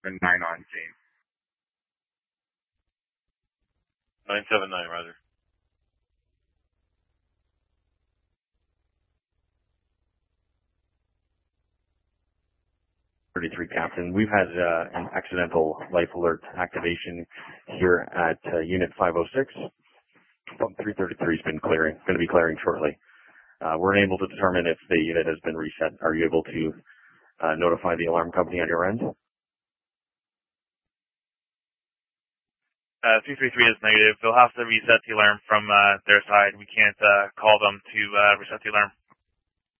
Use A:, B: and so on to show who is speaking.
A: 9 on James.
B: 979, roger.
C: Captain. We've had an accidental life alert activation here at Unit 506. Pump 333 has been going to be clearing shortly. We're unable to determine if the unit has been reset. Are you able to notify the alarm company on your end?
B: 333 is negative. They'll have to reset the alarm from their side. We can't call them to reset the alarm.